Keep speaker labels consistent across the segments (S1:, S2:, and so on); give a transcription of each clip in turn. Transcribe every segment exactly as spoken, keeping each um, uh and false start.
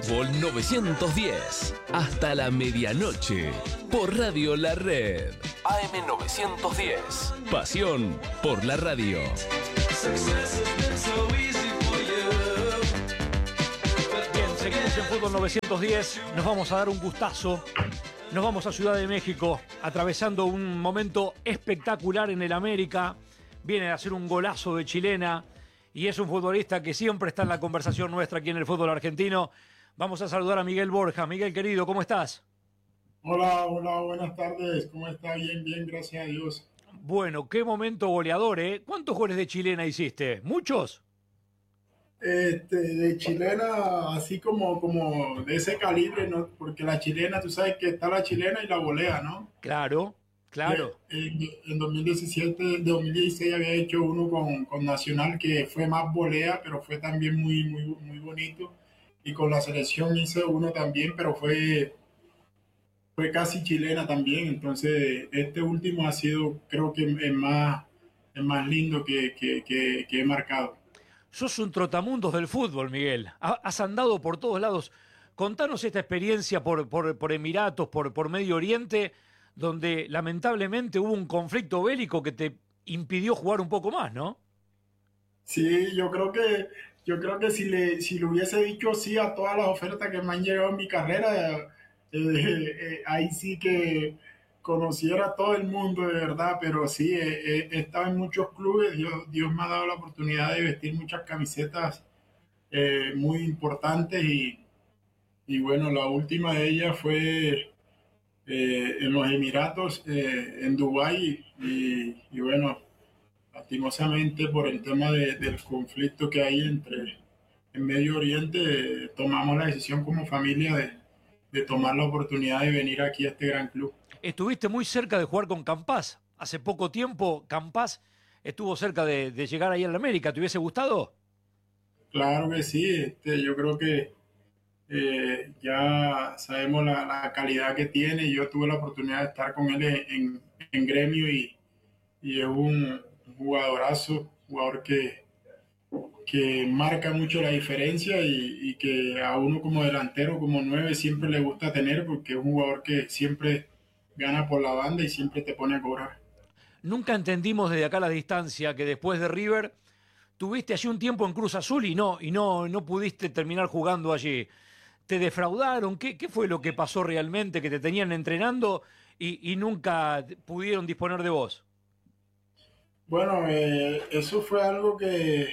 S1: Fútbol novecientos diez. Hasta la medianoche. Por Radio La Red. A M novecientos diez. Pasión por la radio.
S2: Bien, seguimos en Fútbol novecientos diez. Nos vamos a dar un gustazo. Nos vamos a Ciudad de México, atravesando un momento espectacular en el América. Viene a hacer un golazo de chilena y es un futbolista que siempre está en la conversación nuestra aquí en el fútbol argentino. Vamos a saludar a Miguel Borja. Miguel, querido, ¿cómo estás?
S3: Hola, hola, buenas tardes. ¿Cómo está? Bien, bien, gracias a Dios.
S2: Bueno, qué momento goleador, ¿eh? ¿Cuántos goles de chilena hiciste? ¿Muchos?
S3: Este, de chilena, así como, como de ese calibre, ¿no? Porque la chilena, tú sabes que está la chilena y la volea, ¿no?
S2: Claro, claro.
S3: En, en dos mil diecisiete, dos mil dieciséis había hecho uno con, con Nacional que fue más volea, pero fue también muy, muy, muy bonito. Y con la selección hice uno también, pero fue, fue casi chilena también. Entonces, este último ha sido, creo que el más, el más lindo que, que, que, que he marcado.
S2: Sos un trotamundos del fútbol, Miguel. Has andado por todos lados. Contanos esta experiencia por, por, por Emiratos, por, por Medio Oriente, donde lamentablemente hubo un conflicto bélico que te impidió jugar un poco más, ¿no?
S3: Sí, yo creo que, yo creo que si le, si le hubiese dicho sí a todas las ofertas que me han llegado en mi carrera, eh, eh, ahí sí que conociera a todo el mundo de verdad, pero sí, he, he estado en muchos clubes. Dios, Dios me ha dado la oportunidad de vestir muchas camisetas eh, muy importantes y, y bueno, la última de ellas fue eh, en los Emiratos, eh, en Dubái y, y bueno, lastimosamente por el tema de, del conflicto que hay entre en Medio Oriente, eh, tomamos la decisión como familia de, de tomar la oportunidad de venir aquí a este gran club.
S2: Estuviste muy cerca de jugar con Campás. Hace poco tiempo Campás estuvo cerca de, de llegar ahí a la América. ¿Te hubiese gustado?
S3: Claro que sí, este, yo creo que eh, ya sabemos la, la calidad que tiene. Yo tuve la oportunidad de estar con él en, en Gremio y, y es un jugadorazo, jugador que, que marca mucho la diferencia y, y que a uno como delantero, como nueve, siempre le gusta tener porque es un jugador que siempre gana por la banda y siempre te pone a cobrar.
S2: Nunca entendimos desde acá la distancia que después de River tuviste allí un tiempo en Cruz Azul y no, y no, no pudiste terminar jugando allí. ¿Te defraudaron? ¿Qué, qué fue lo que pasó realmente? ¿Que te tenían entrenando y, y nunca pudieron disponer de vos?
S3: Bueno, eh, eso fue algo que,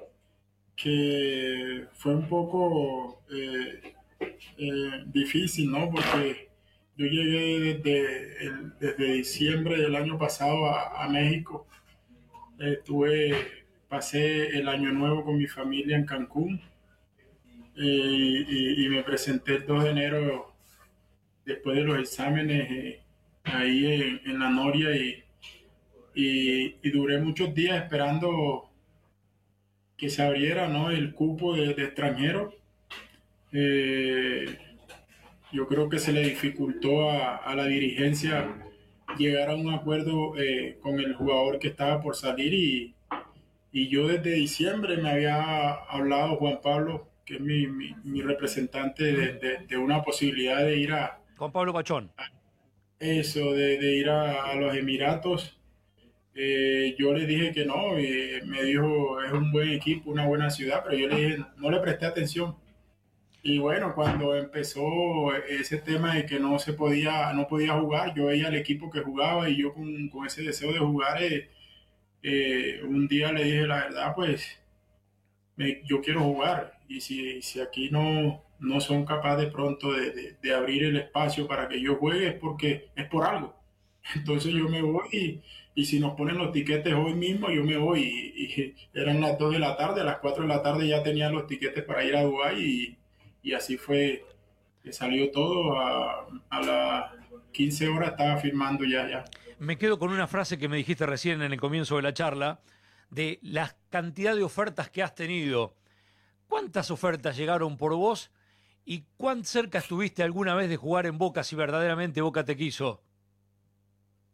S3: que fue un poco eh, eh, difícil, ¿no? Porque yo llegué desde, el, desde diciembre del año pasado a, a México. Estuve, pasé el año nuevo con mi familia en Cancún eh, y, y me presenté el dos de enero después de los exámenes eh, ahí en, en la Noria y, y, y duré muchos días esperando que se abriera, ¿no?, el cupo de, de extranjeros. Eh, yo creo que se le dificultó a, a la dirigencia llegar a un acuerdo eh, con el jugador que estaba por salir y, y yo desde diciembre me había hablado Juan Pablo, que es mi, mi, mi representante, de, de, de una posibilidad de ir a...
S2: Juan Pablo Pachón.
S3: Eso, de, de ir a, a los Emiratos. Eh, yo le dije que no, eh, me dijo, es un buen equipo, una buena ciudad, pero yo le dije, no le presté atención. Y bueno, cuando empezó ese tema de que no se podía, no podía jugar, yo veía al equipo que jugaba y yo con, con ese deseo de jugar, eh, eh, un día le dije la verdad, pues me, yo quiero jugar y si, si aquí no, no son capaces de pronto de, de, de abrir el espacio para que yo juegue es porque es por algo. Entonces yo me voy y, y si nos ponen los tiquetes hoy mismo, yo me voy. Y, y eran las dos de la tarde, a las cuatro de la tarde ya tenía los tiquetes para ir a Dubái y, y así fue que salió todo. A, a las quince horas estaba firmando ya, ya.
S2: Me quedo con una frase que me dijiste recién en el comienzo de la charla, de la cantidad de ofertas que has tenido. ¿Cuántas ofertas llegaron por vos y cuán cerca estuviste alguna vez de jugar en Boca si verdaderamente Boca te quiso?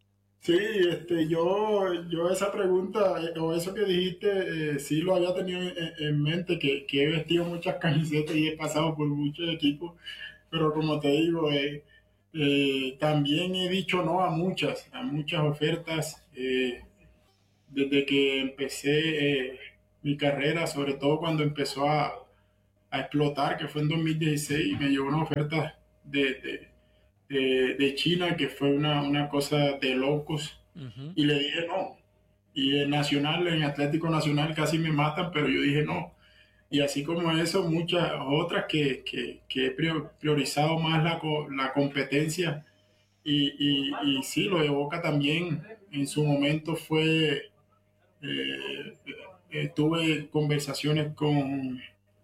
S3: Sí, este, yo, yo esa pregunta eh, o eso que dijiste, eh, sí lo había tenido en, en mente, que, que he vestido muchas camisetas y he pasado por muchos equipos, pero como te digo, eh, eh, también he dicho no a muchas, a muchas ofertas, eh, desde que empecé eh, mi carrera, sobre todo cuando empezó a, a explotar, que fue en dos mil dieciséis, y me llegó una oferta de, de, de, de China, que fue una, una cosa de locos,
S2: Ujú.
S3: y le dije no. Y en Nacional, en Atlético Nacional casi me matan, pero yo dije no. Y así como eso, muchas otras que, que, que he priorizado más la, la competencia. Y, y, y sí, lo de Boca también en su momento fue, eh, eh, tuve conversaciones con,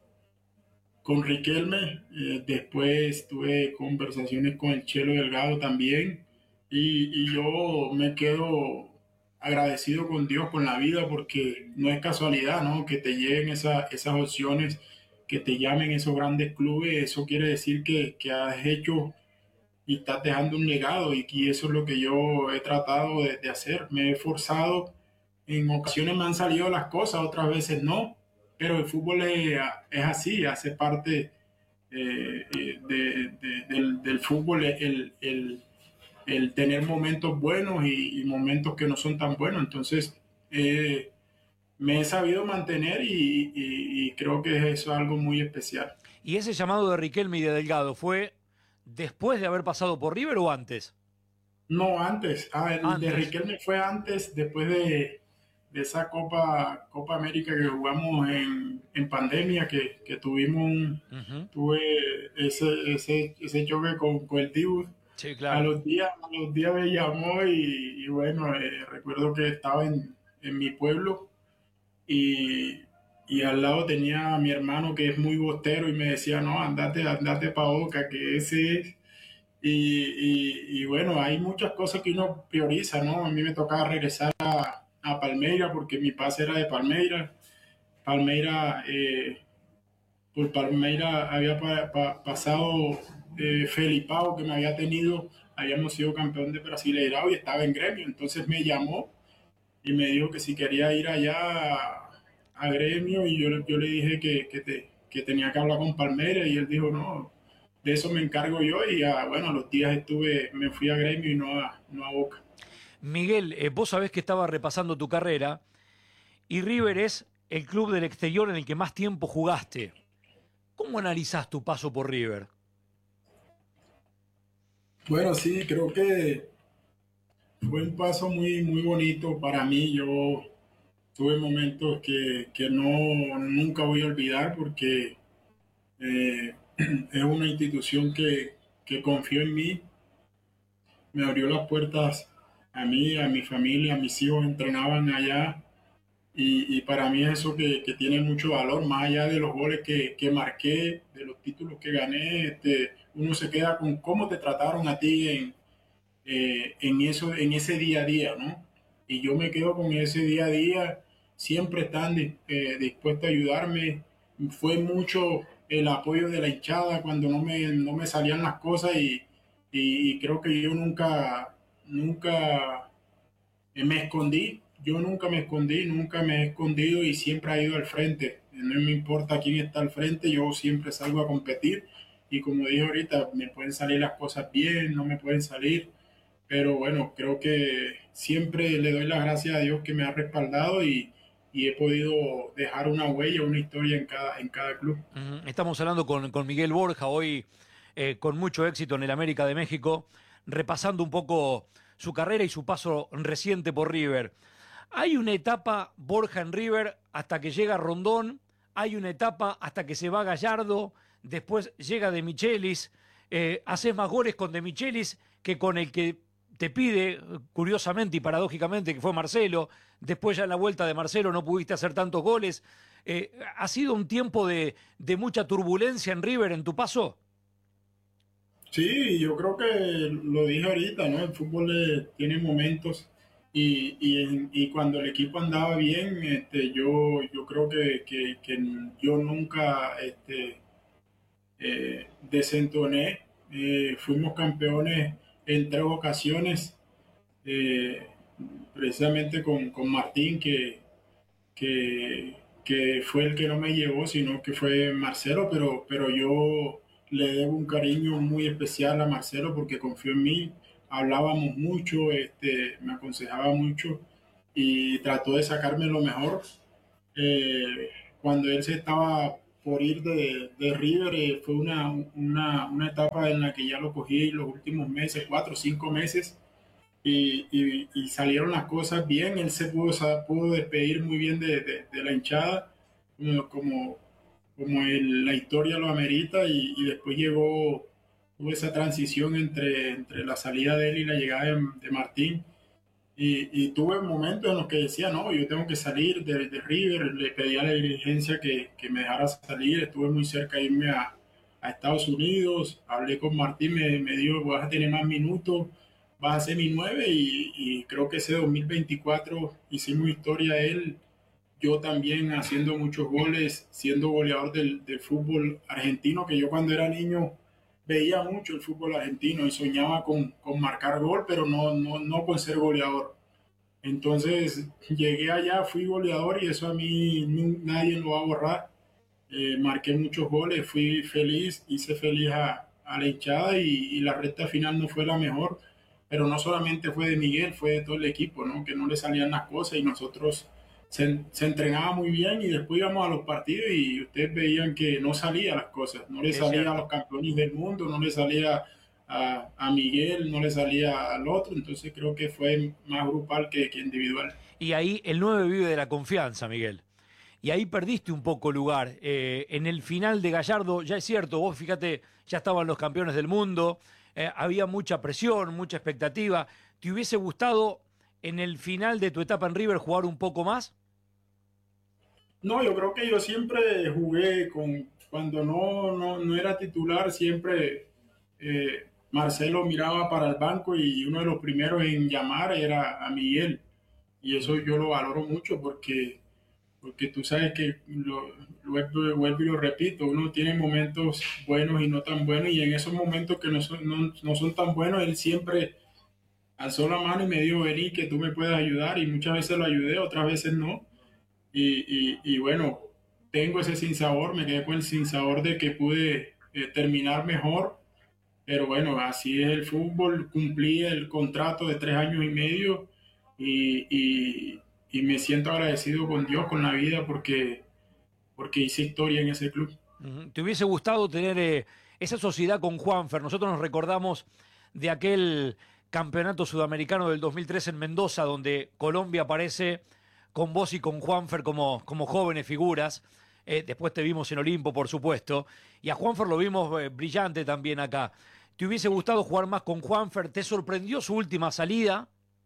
S3: con Riquelme, eh, después tuve conversaciones con el Chelo Delgado también, y, y yo me quedo agradecido con Dios, con la vida, porque no es casualidad, ¿no? Que te lleguen esa, esas opciones, que te llamen esos grandes clubes, eso quiere decir que, que has hecho y estás dejando un legado, y, y eso es lo que yo he tratado de, de hacer. Me he esforzado, en ocasiones me han salido las cosas, otras veces no, pero el fútbol es, es así, hace parte eh, eh, de, de, del, del, fútbol el, el, el, tener momentos buenos y, y, momentos que no son tan buenos. Entonces, eh, me he sabido mantener y, y, y creo que eso es algo muy especial.
S2: ¿Y ese llamado de Riquelme y de Delgado fue después de haber pasado por River o antes?
S3: No, antes. Ah, el de
S2: Antes.
S3: Riquelme fue antes, después de, de esa Copa, Copa América que jugamos en, en pandemia, que, que tuvimos un,
S2: Ujú.
S3: tuve ese, ese, ese choque con, con el Dibu.
S2: Sí,
S3: A
S2: claro.
S3: los días, a los días me llamó y, y bueno, eh, recuerdo que estaba en, en mi pueblo, y, y al lado tenía a mi hermano que es muy bostero y me decía, no, andate, andate pa' Boca, que ese es. Y, y, y, bueno, hay muchas cosas que uno prioriza, ¿no? A mí me tocaba regresar a, a Palmeira porque mi pase era de Palmeira. Palmeira, eh, por Palmeira había pa, pa, pasado eh, Felipao, que me había tenido, habíamos sido campeón de Brasileirao y estaba en Gremio. Entonces me llamó y me dijo que si quería ir allá a, a Gremio, y yo, yo le dije que, que, te, que tenía que hablar con Palmeira, y él dijo, no, de eso me encargo yo, y a, bueno, a los días estuve, me fui a Gremio y no a, no a Boca.
S2: Miguel, eh, vos sabés que estaba repasando tu carrera y River es el club del exterior en el que más tiempo jugaste. ¿Cómo analizás tu paso por River?
S3: Bueno, sí, creo que fue un paso muy, muy bonito para mí. Yo tuve momentos que, que no, nunca voy a olvidar, porque eh, es una institución que, que confió en mí, me abrió las puertas a mí, a mi familia, a mis hijos entrenaban allá, y, y para mí es eso que, que tiene mucho valor, más allá de los goles que, que marqué, de los títulos que gané. Este, uno se queda con cómo te trataron a ti en, eh, en, eso, en ese día a día, ¿no? Y yo me quedo con ese día a día, siempre están eh, dispuestos a ayudarme. Fue mucho el apoyo de la hinchada cuando no me, no me salían las cosas, y, y, y creo que yo nunca, nunca me escondí. Yo nunca me escondí, nunca me he escondido, y siempre he ido al frente. No me importa quién está al frente, yo siempre salgo a competir. Y como dije ahorita, me pueden salir las cosas bien, no me pueden salir, pero bueno, creo que siempre le doy las gracias a Dios que me ha respaldado, y, y he podido dejar una huella, una historia en cada, en cada club.
S2: Ujú. Estamos hablando con, con Miguel Borja, hoy eh, con mucho éxito en el América de México, repasando un poco su carrera y su paso reciente por River. Hay una etapa, Borja, en River hasta que llega Rondón, hay una etapa hasta que se va Gallardo, después llega De Michelis, eh, haces más goles con De Michelis que con el que te pide, curiosamente y paradójicamente, que fue Marcelo. Después ya en la vuelta de Marcelo no pudiste hacer tantos goles. Eh, ¿Ha sido un tiempo de, de mucha turbulencia en River en tu paso?
S3: Sí, yo creo que lo dije ahorita, ¿no? El fútbol eh, tiene momentos, y, y, en- y cuando el equipo andaba bien, este, yo, yo creo que, que- que yo nunca este, eh, desentoné. Eh, fuimos campeones en tres ocasiones, eh, precisamente con, con Martín, que, que, que fue el que no me llevó, sino que fue Marcelo, pero, pero yo le debo un cariño muy especial a Marcelo porque confió en mí, hablábamos mucho, este, me aconsejaba mucho y trató de sacarme lo mejor. Eh, Cuando él se estaba por ir de, de River, eh, fue una, una, una etapa en la que ya lo cogí los últimos meses, cuatro o cinco meses, y, y, y salieron las cosas bien. Él se pudo, sa- pudo despedir muy bien de, de, de la hinchada, como, como, como el- la historia lo amerita, y, y después llegó, hubo esa transición entre, entre la salida de él y la llegada de, de Martín. Y, y tuve momentos en los que decía, no, yo tengo que salir de, de River, le pedí a la dirigencia que, que me dejara salir, estuve muy cerca de irme a, a Estados Unidos, hablé con Martín, me, me dijo, vas a tener más minutos, vas a ser mi nueve, y, y creo que ese dos mil veinticuatro hicimos historia él, yo también haciendo muchos goles, siendo goleador del, del fútbol argentino, que yo cuando era niño veía mucho el fútbol argentino y soñaba con, con marcar gol, pero no, no, no con ser goleador. Entonces llegué allá, fui goleador y eso a mí nu- nadie lo va a borrar. Eh, marqué muchos goles, fui feliz, hice feliz a, a la hinchada, y, y la recta final no fue la mejor, pero no solamente fue de Miguel, fue de todo el equipo, ¿no? Que no le salían las cosas y nosotros se, se entrenaba muy bien y después íbamos a los partidos y ustedes veían que no salían las cosas, no le
S2: Es
S3: salía a
S2: cierto.
S3: los campeones del mundo, no le salía a, a Miguel, no le salía al otro, entonces creo que fue más grupal que, que individual.
S2: Y ahí el nueve vive de la confianza, Miguel. Y ahí perdiste un poco lugar. Eh, en el final de Gallardo, ya es cierto, vos fíjate, ya estaban los campeones del mundo, eh, había mucha presión, mucha expectativa. ¿Te hubiese gustado en el final de tu etapa en River jugar un poco más?
S3: No, yo creo que yo siempre jugué con, cuando no, no, no era titular, siempre eh, Marcelo miraba para el banco y uno de los primeros en llamar era a Miguel. Y eso yo lo valoro mucho porque, porque tú sabes que, lo, lo, vuelvo y lo repito, uno tiene momentos buenos y no tan buenos, y en esos momentos que no son, no, no son tan buenos, él siempre alzó la mano y me dijo, vení, que tú me puedes ayudar, y muchas veces lo ayudé, otras veces no. Y, y, y bueno, tengo ese sinsabor, me quedé con el sinsabor de que pude eh, terminar mejor, pero bueno, así es el fútbol, cumplí el contrato de tres años y medio, y, y, y me siento agradecido con Dios, con la vida, porque, porque hice historia en ese club.
S2: Ujú. ¿Te hubiese gustado tener eh, esa sociedad con Juanfer? Nosotros nos recordamos de aquel campeonato sudamericano del dos mil tres en Mendoza, donde Colombia aparece con vos y con Juanfer como, como jóvenes figuras. Eh, después te vimos en Olimpo, por supuesto. Y a Juanfer lo vimos eh, brillante también acá. ¿Te hubiese gustado jugar más con Juanfer? ¿Te sorprendió su última salida?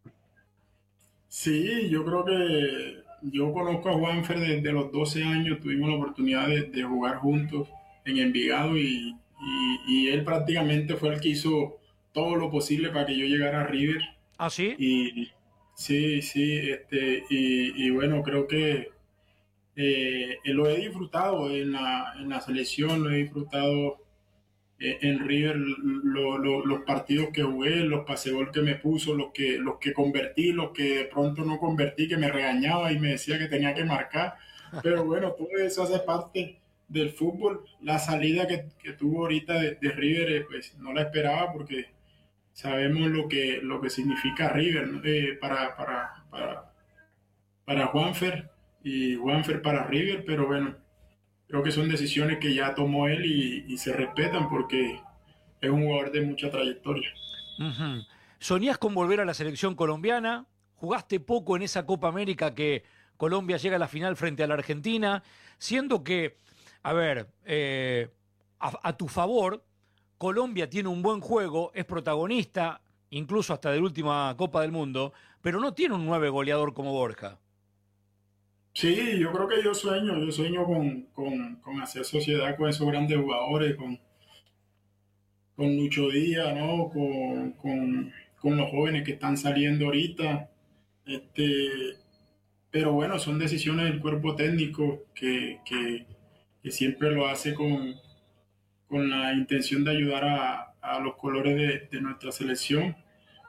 S3: Sí, yo creo que yo conozco a Juanfer desde los doce años, tuvimos la oportunidad de, de jugar juntos en Envigado, y, y, y él prácticamente fue el que hizo todo lo posible para que yo llegara a River.
S2: ¿Ah, sí?
S3: Y sí, sí, este, y, y bueno, creo que eh, lo he disfrutado en la, en la selección, lo he disfrutado eh, en River, lo- lo- los partidos que jugué, los pasegol que me puso, los que, los que convertí, los que de pronto no convertí, que me regañaba y me decía que tenía que marcar. Pero bueno, todo eso hace parte del fútbol. La salida que, que tuvo ahorita de, de River, eh, pues no la esperaba porque sabemos lo que, lo que significa River, ¿no? Eh, para, para, para, para Juanfer, y Juanfer para River, pero bueno, creo que son decisiones que ya tomó él, y, y se respetan porque es un jugador de mucha trayectoria.
S2: Ujú. ¿Soñás con volver a la selección colombiana? ¿Jugaste poco en esa Copa América que Colombia llega a la final frente a la Argentina? Siendo que, a ver, eh, a, a tu favor, Colombia tiene un buen juego, es protagonista, incluso hasta de la última Copa del Mundo, pero no tiene un nueve goleador como Borja.
S3: Sí, yo creo que yo sueño, yo sueño con, con, con hacer sociedad con esos grandes jugadores, con, con Lucho Díaz, ¿no? Con, con, con los jóvenes que están saliendo ahorita. Este, pero bueno, son decisiones del cuerpo técnico que, que, que siempre lo hace con, con la intención de ayudar a, a los colores de, de nuestra selección.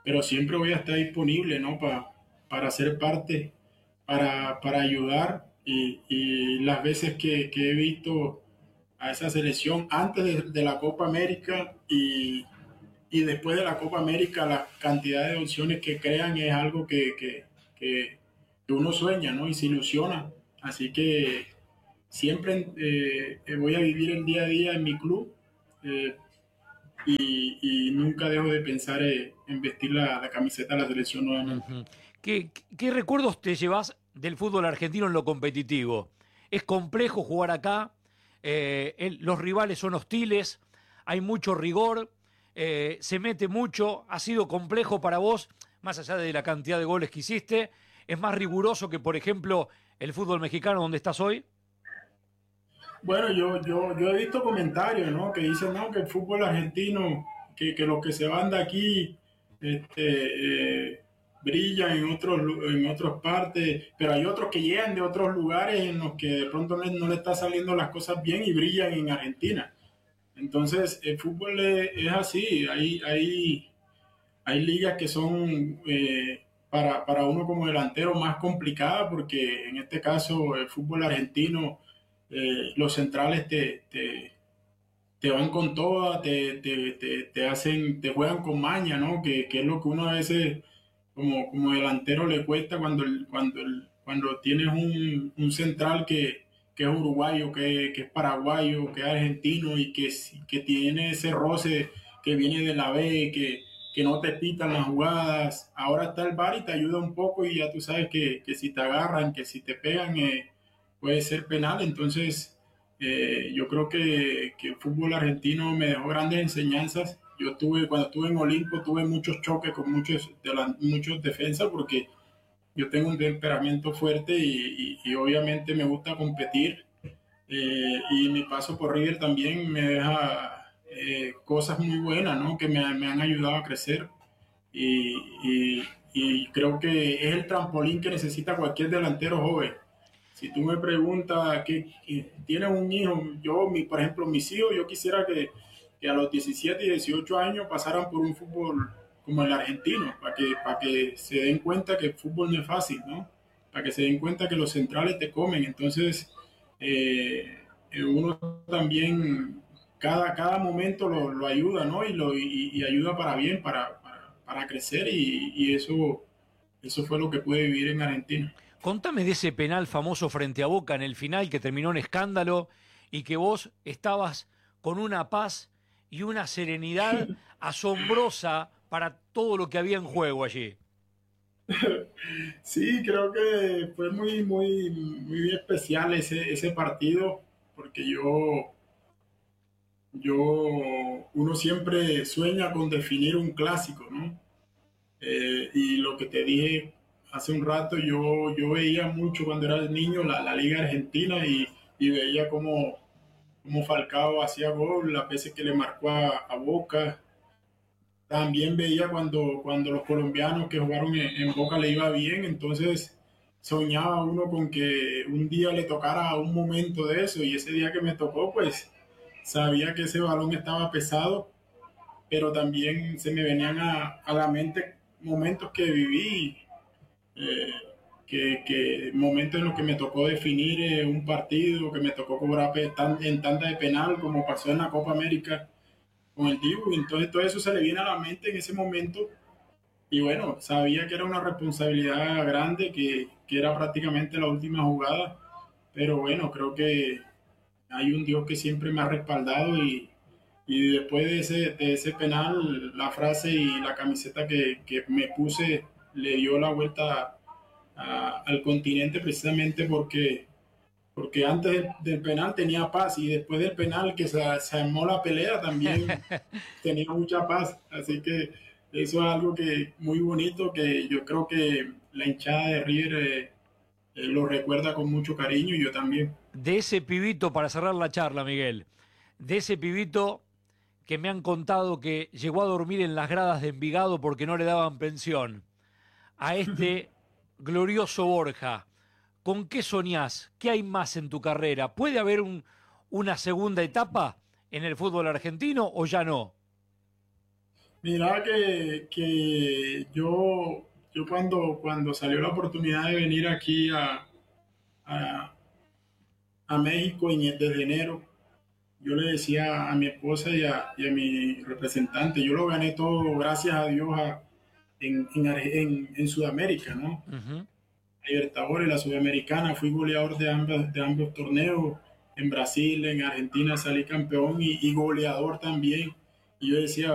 S3: pero siempre voy a estar disponible, ¿no? Pa, para ser parte, para, para ayudar y, y las veces que, que he visto a esa selección antes de, de la Copa América y, y después de la Copa América, la cantidad de opciones que crean es algo que, que, que, que uno sueña, ¿no? Y se ilusiona. Así que siempre eh, voy a vivir el día a día en mi club eh, y, y nunca dejo de pensar eh, en vestir la, la camiseta de la selección nuevamente.
S2: Uh-huh. ¿Qué, ¿Qué recuerdos te llevas del fútbol argentino en lo competitivo? ¿Es complejo jugar acá? Eh, el, ¿Los rivales son hostiles? ¿Hay mucho rigor? Eh, ¿Se mete mucho? ¿Ha sido complejo para vos, más allá de la cantidad de goles que hiciste? ¿Es más riguroso que, por ejemplo, el fútbol mexicano donde estás hoy?
S3: Bueno, yo, yo, yo he visto comentarios, ¿no? Que dicen, no, que el fútbol argentino, que, que los que se van de aquí este, eh, brillan en otros, en otras partes, pero hay otros que llegan de otros lugares en los que de pronto no, no le está saliendo las cosas bien y brillan en Argentina. Entonces, el fútbol es, es así, hay, hay, hay ligas que son eh, para, para uno como delantero más complicadas porque en este caso el fútbol argentino, eh, los centrales te, te, te van con toda, te, te, te, te hacen, te juegan con maña, ¿no? Que, que es lo que uno a veces como, como delantero le cuesta cuando, el, cuando, el, cuando tienes un, un central que, que es uruguayo, que, que es paraguayo, que es argentino y que, que tiene ese roce que viene de la B, que, que no te pitan las jugadas. Ahora está el V A R y te ayuda un poco y ya tú sabes que, que si te agarran, que si te pegan, eh, puede ser penal. Entonces, eh, yo creo que, que el fútbol argentino me dejó grandes enseñanzas. Yo tuve, cuando estuve en Olimpo, tuve muchos choques con muchos, de la, muchos defensas porque yo tengo un temperamento fuerte y, y, y obviamente me gusta competir. Eh, y mi paso por River también me deja eh, cosas muy buenas, ¿no? Que me, me, han ayudado a crecer. Y, y, y creo que es el trampolín que necesita cualquier delantero joven. Si tú me preguntas que, que tienes un hijo, yo, mi, por ejemplo, mis hijos, yo quisiera que, que a los diecisiete y dieciocho años pasaran por un fútbol como el argentino, para que, para que se den cuenta que el fútbol no es fácil, ¿no? Para que se den cuenta que los centrales te comen. Entonces, eh, uno también, cada, cada momento lo, lo ayuda, ¿no? Y, lo, y, y ayuda para bien, para, para, para crecer y, y eso, eso fue lo que pude vivir en Argentina.
S2: Contame de ese penal famoso frente a Boca en el final que terminó en escándalo y que vos estabas con una paz y una serenidad asombrosa para todo lo que había en juego allí.
S3: Sí, creo que fue muy, muy, muy especial ese, ese partido, porque yo, yo, uno siempre sueña con definir un clásico, ¿no? Eh, y lo que te dije hace un rato, yo, yo veía mucho cuando era niño la, la Liga Argentina y, y veía como, como Falcao hacía gol, las veces que le marcó a, a Boca. También veía cuando, cuando los colombianos que jugaron en, en Boca le iba bien, entonces soñaba uno con que un día le tocara un momento de eso y ese día que me tocó, pues sabía que ese balón estaba pesado, pero también se me venían a, a la mente momentos que viví, eh, que, que momentos en los que me tocó definir eh, un partido, que me tocó cobrar pe, tan, en tanda de penal como pasó en la Copa América con el Dibu, entonces todo eso se le viene a la mente en ese momento y bueno, sabía que era una responsabilidad grande, que, que era prácticamente la última jugada, pero bueno, creo que hay un Dios que siempre me ha respaldado y, y después de ese, de ese penal, la frase y la camiseta que, que me puse le dio la vuelta a, al continente precisamente porque porque antes del, del penal tenía paz y después del penal que se, se armó la pelea también tenía mucha paz, así que eso es algo que muy bonito que yo creo que la hinchada de River eh, eh, lo recuerda con mucho cariño y yo también.
S2: De ese pibito, para cerrar la charla, Miguel, de ese pibito que me han contado que llegó a dormir en las gradas de Envigado porque no le daban pensión, a este glorioso Borja, ¿con qué soñás? ¿Qué hay más en tu carrera? ¿Puede haber un, una segunda etapa en el fútbol argentino o ya no?
S3: Mira que, que yo, yo cuando, cuando salió la oportunidad de venir aquí a, a, a México en, desde enero, yo le decía a mi esposa y a, y a mi representante, yo lo gané todo, gracias a Dios, a, en, en, en, en Sudamérica, ¿no?
S2: Ujú.
S3: Libertadores, la Sudamericana, fui goleador de ambos, de ambos torneos. En Brasil, en Argentina salí campeón y, y goleador también. Y yo decía,